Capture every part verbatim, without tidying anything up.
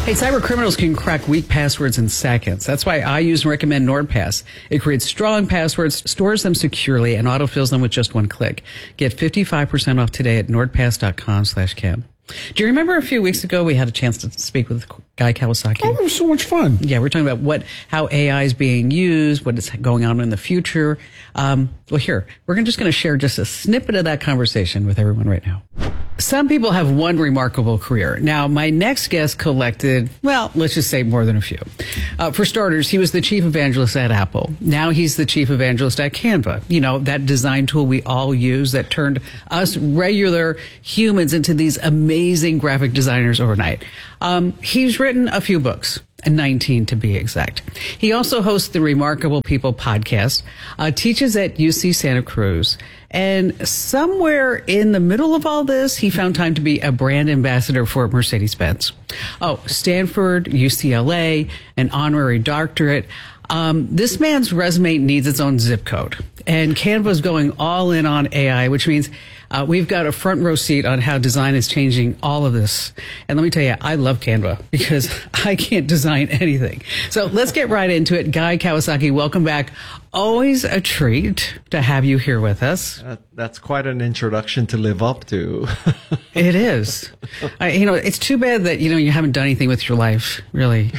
Hey, cyber criminals can crack weak passwords in seconds. That's why I use and recommend NordPass. It creates strong passwords, stores them securely, and autofills them with just one click. Get fifty-five percent off today at nordpass.com slash Kim. Do you remember a few weeks ago we had a chance to speak with Guy Kawasaki? Oh, it was so much fun. Yeah, we're talking about what, how A I is being used, what is going on in the future. Um, well, here, we're just going to share just a snippet of that conversation with everyone right now. Some people have one remarkable career. Now, my next guest collected, well, let's just say more than a few. Uh, for starters, he was the chief evangelist at Apple. Now he's the chief evangelist at Canva. You know, that design tool we all use that turned us regular humans into these amazing graphic designers overnight. Um, he's written a few books. nineteen to be exact. He also hosts the Remarkable People podcast, uh, teaches at U C Santa Cruz, and somewhere in the middle of all this, he found time to be a brand ambassador for Mercedes-Benz. Oh, Stanford, U C L A, an honorary doctorate. Um, this man's resume needs its own zip code. And Canva's going all in on A I, which means uh, we've got a front row seat on how design is changing all of this. And let me tell you, I love Canva because I can't design anything. So let's get right into it. Guy Kawasaki, welcome back. Always a treat to have you here with us. Uh, that's quite an introduction to live up to. It is. I, you know, it's too bad that, you know, you haven't done anything with your life, really.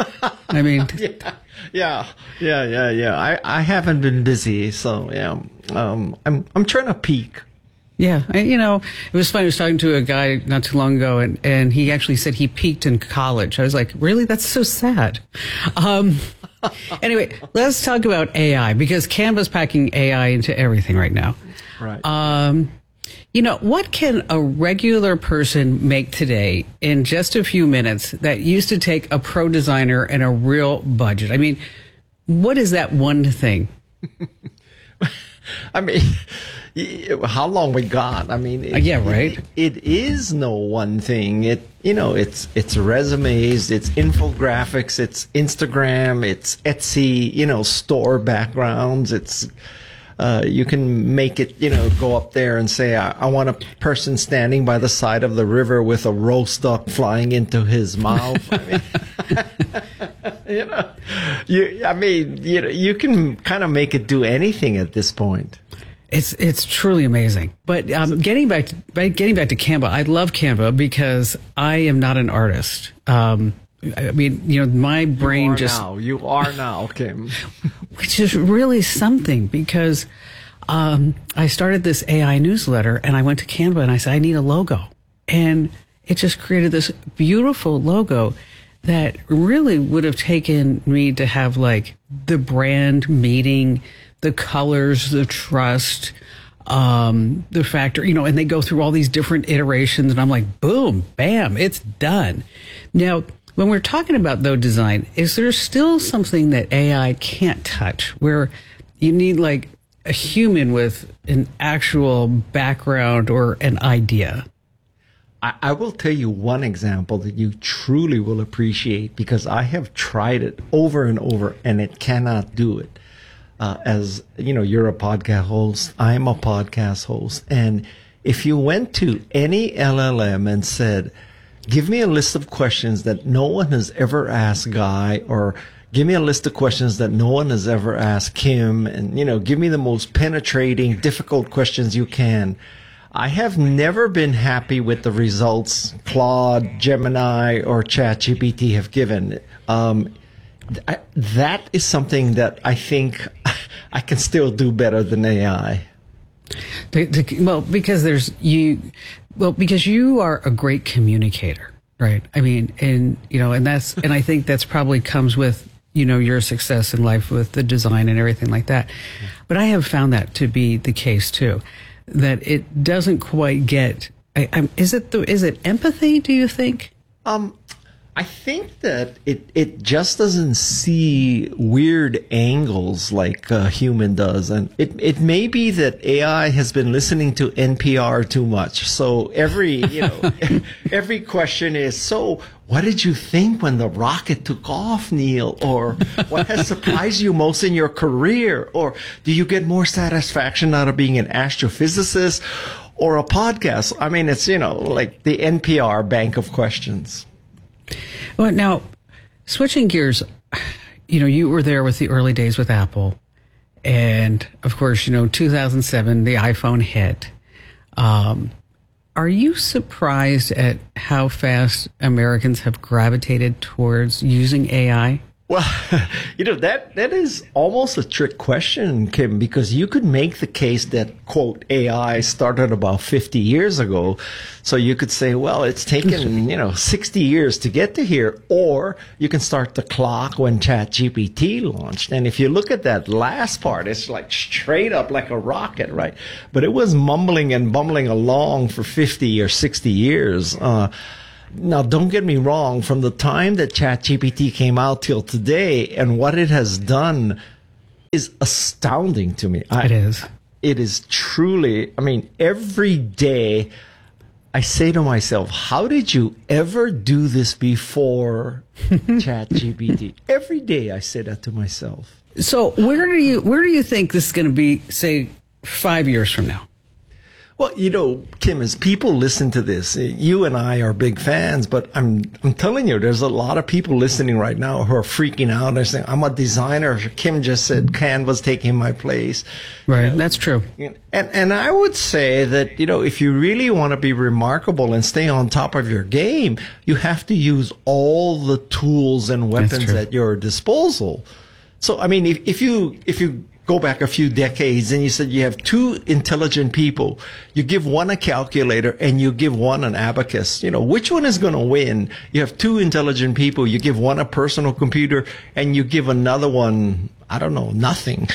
I mean... yeah. Yeah, yeah, yeah, yeah. I, I haven't been busy, so yeah. Um, I'm I'm trying to peak. Yeah, I, you know, it was funny. I was talking to a guy not too long ago, and, and he actually said he peaked in college. I was like, really? That's so sad. Um, anyway, let's talk about A I, because Canva's packing A I into everything right now. Right. Um, you know, what can a regular person make today in just a few minutes that used to take a pro designer and a real budget? I mean, what is that one thing? I mean, how long we got? I mean, it, uh, yeah, right. It, it is no one thing. It, you know, it's it's resumes, it's infographics, it's Instagram, it's Etsy, you know, store backgrounds, it's. Uh, you can make it, you know, go up there and say, I, I want a person standing by the side of the river with a roast duck flying into his mouth. I mean, you know, you, I mean, you know, you can kind of make it do anything at this point. It's it's truly amazing. But um, getting back to, getting back to Canva, I love Canva because I am not an artist. Um, I mean, you know, my brain you are just... Now. You are now, Kim. Which is really something, because um, I started this A I newsletter, and I went to Canva, and I said, I need a logo. And it just created this beautiful logo that really would have taken me to have, like, the brand meeting, the colors, the trust, um, the factor, you know, and they go through all these different iterations, and I'm like, boom, bam, it's done. Now... when we're talking about, though, design, is there still something that A I can't touch, where you need, like, a human with an actual background or an idea? I, I will tell you one example that you truly will appreciate, because I have tried it over and over, and it cannot do it. Uh, as, you know, you're a podcast host, I'm a podcast host, and if you went to any L L M and said, give me a list of questions that no one has ever asked Guy, or give me a list of questions that no one has ever asked Kim, and, you know, give me the most penetrating, difficult questions you can. I have never been happy with the results Claude, Gemini, or ChatGPT have given. Um, I, that is something that I think I can still do better than A I. The, the, well, because there's you, well, because you are a great communicator, right? I mean, and, you know, and that's, and I think that's probably comes with, you know, your success in life with the design and everything like that. But I have found that to be the case too, that it doesn't quite get, I, I'm, is it the, is it empathy, do you think? Um, I think that it, it just doesn't see weird angles like a human does. And it, it may be that A I has been listening to N P R too much. So every, you know, every question is, so what did you think when the rocket took off, Neil? Or what has surprised you most in your career? Or do you get more satisfaction out of being an astrophysicist or a podcast? I mean, it's, you know, like the N P R bank of questions. Well, now, switching gears, you know, you were there with the early days with Apple. And, of course, you know, two thousand seven, the iPhone hit. Um, are you surprised at how fast Americans have gravitated towards using A I? Well, you know, that that is almost a trick question, Kim, because you could make the case that, quote, A I started about fifty years ago. So you could say, well, it's taken, you know, sixty years to get to here. Or you can start the clock when ChatGPT launched. And if you look at that last part, it's like straight up like a rocket, right? But it was mumbling and bumbling along for fifty or sixty years. Uh, Now, don't get me wrong, from the time that ChatGPT came out till today and what it has done is astounding to me. I, it is. It is truly, I mean, every day I say to myself, how did you ever do this before ChatGPT? Every day I say that to myself. So where do you where do you think this is going to be, say, five years from now? Well, you know, Kim, as people listen to this, you and I are big fans, but I'm I'm telling you, there's a lot of people listening right now who are freaking out. They're saying, I'm a designer. Kim just said Canva's taking my place. Right, you know, that's true. And and I would say that, you know, if you really want to be remarkable and stay on top of your game, you have to use all the tools and weapons at your disposal. So, I mean, if, if you if you go back a few decades and you said you have two intelligent people, you give one a calculator and you give one an abacus, you know, which one is going to win? You have two intelligent people, you give one a personal computer and you give another one, I don't know, nothing.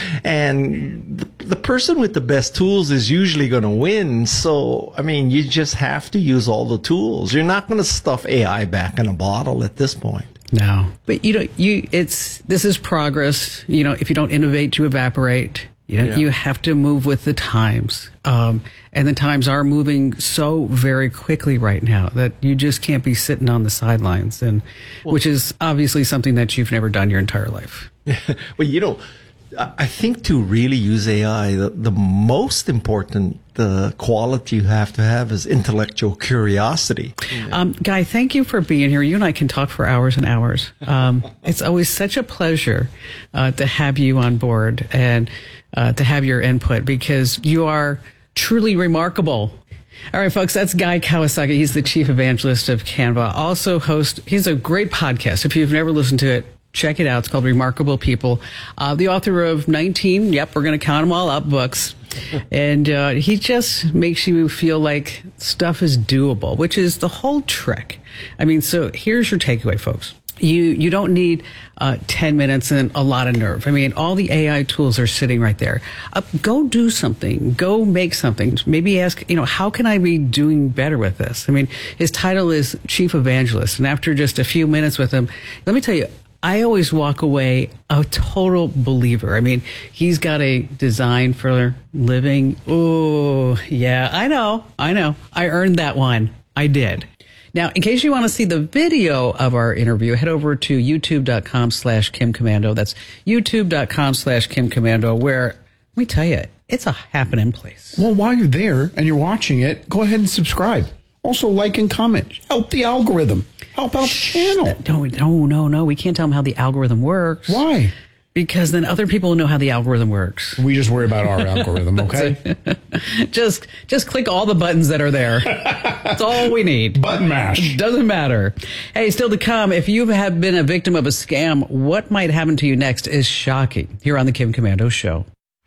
And the, the person with the best tools is usually going to win. So, I mean, you just have to use all the tools. You're not going to stuff A I back in a bottle at this point. No, but you know, you it's this is progress. You know, if you don't innovate, you evaporate. You know, Yeah. you have to move with the times, um, and the times are moving so very quickly right now that you just can't be sitting on the sidelines, and Well, which is obviously something that you've never done your entire life. Well, you know, I think to really use A I, the, the most important the quality you have to have is intellectual curiosity. Um, Guy, thank you for being here. You and I can talk for hours and hours. Um, it's always such a pleasure uh, to have you on board and uh, to have your input because you are truly remarkable. All right, folks, that's Guy Kawasaki. He's the chief evangelist of Canva. Also host, he's a great podcast. If you've never listened to it, check it out. It's called Remarkable People. Uh, the author of nineteen, yep, we're going to count them all up, books. And uh, he just makes you feel like stuff is doable, which is the whole trick. I mean, so here's your takeaway, folks. You you don't need uh, ten minutes and a lot of nerve. I mean, all the A I tools are sitting right there. Uh, go do something. Go make something. Maybe ask, you know, how can I be doing better with this? I mean, his title is Chief Evangelist. And after just a few minutes with him, let me tell you, I always walk away a total believer. I mean, he's got a design for living. Oh, yeah, I know. I know. I earned that one. I did. Now, in case you want to see the video of our interview, head over to youtube.com slash Kim Komando. That's youtube.com slash Kim Komando, where, let me tell you, it's a happening place. Well, while you're there and you're watching it, go ahead and subscribe. Also, like and comment. Help the algorithm. Help out the channel. No, no, no, no. We can't tell them how the algorithm works. Why? Because then other people know how the algorithm works. We just worry about our algorithm, okay? just just click all the buttons that are there. That's all we need. Button mash. Doesn't matter. Hey, still to come, if you have been a victim of a scam, what might happen to you next is shocking here on the Kim Komando Show.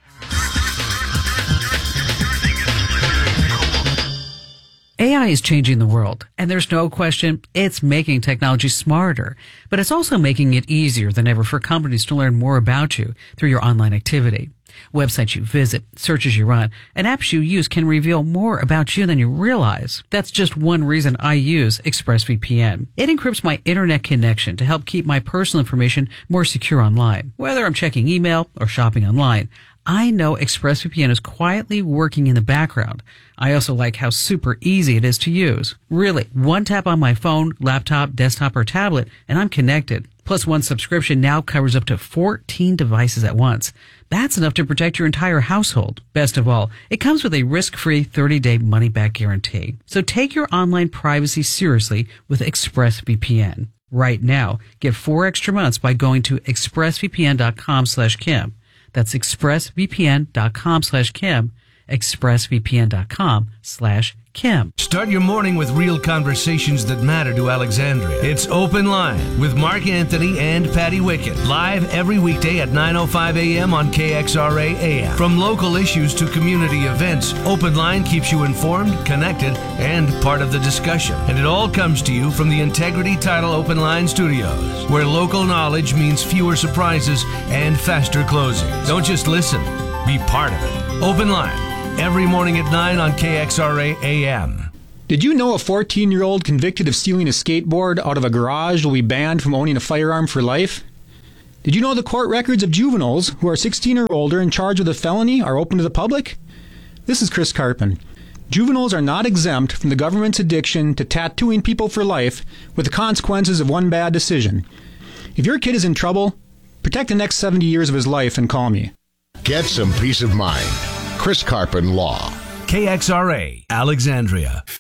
A I is changing the world, and there's no question it's making technology smarter, but it's also making it easier than ever for companies to learn more about you through your online activity. Websites you visit, searches you run, and apps you use can reveal more about you than you realize. That's just one reason I use ExpressVPN. It encrypts my internet connection to help keep my personal information more secure online. Whether I'm checking email or shopping online, I know ExpressVPN is quietly working in the background. I also like how super easy it is to use. Really, one tap on my phone, laptop, desktop, or tablet, and I'm connected. Plus, one subscription now covers up to fourteen devices at once. That's enough to protect your entire household. Best of all, it comes with a risk-free thirty-day money-back guarantee. So take your online privacy seriously with ExpressVPN. right now. Get four extra months by going to expressvpn.com slash Kim. That's expressvpn.com slash Kim. expressvpn.com slash Kim. Start your morning with real conversations that matter to Alexandria. It's Open Line with Mark Anthony and Patty Wickett. Live every weekday at nine oh five a.m. on K X R A A M. From local issues to community events, Open Line keeps you informed, connected, and part of the discussion. And it all comes to you from the Integrity Title Open Line Studios, where local knowledge means fewer surprises and faster closings. Don't just listen, be part of it. Open Line. Every morning at nine on K X R A A M. Did you know a fourteen-year-old convicted of stealing a skateboard out of a garage will be banned from owning a firearm for life? Did you know the court records of juveniles who are sixteen or older in charge of a felony are open to the public? This is Chris Carpin. Juveniles are not exempt from the government's addiction to tattooing people for life with the consequences of one bad decision. If your kid is in trouble, protect the next seventy years of his life and call me. Get some peace of mind. Chris Carpin Law. K X R A, Alexandria.